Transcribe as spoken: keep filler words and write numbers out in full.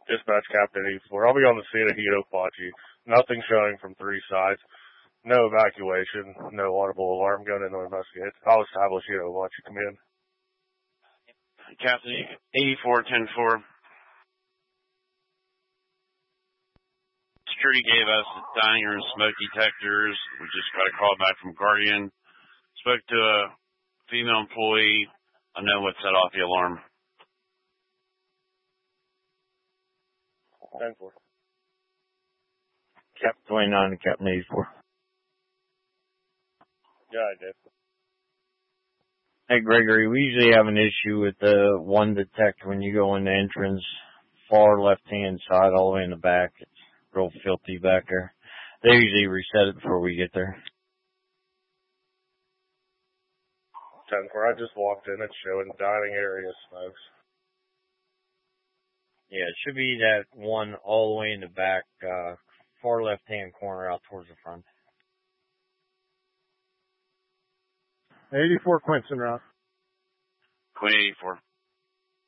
Dispatch Captain eighty-four. I'll be on the scene of Hito Pachi. Nothing showing from three sides. No evacuation. No audible alarm. Going in to investigate. I'll establish Hito Pachi. Come in. Captain eighty-four ten four. Security gave us dining room smoke detectors. We just got a call back from Guardian. Spoke to a female employee. I know what set off the alarm. ten four. Captain twenty-nine and Captain eighty-four. Yeah, I did. Hey, Gregory, we usually have an issue with the one detect when you go in the entrance, far left-hand side, all the way in the back. It's real filthy back there. They usually reset it before we get there. ten four. I just walked in. It's showing dining area smokes. Yeah, it should be that one all the way in the back, uh, far left-hand corner out towards the front. eighty-four Quinton route. Queen eighty-four.